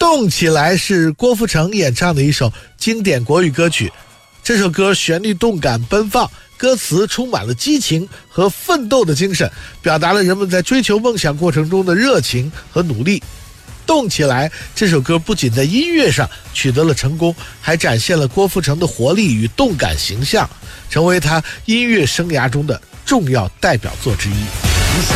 动起来是郭富城演唱的一首经典国语歌曲，这首歌旋律动感奔放，歌词充满了激情和奋斗的精神，表达了人们在追求梦想过程中的热情和努力。动起来这首歌不仅在音乐上取得了成功，还展现了郭富城的活力与动感形象，成为他音乐生涯中的重要代表作之一。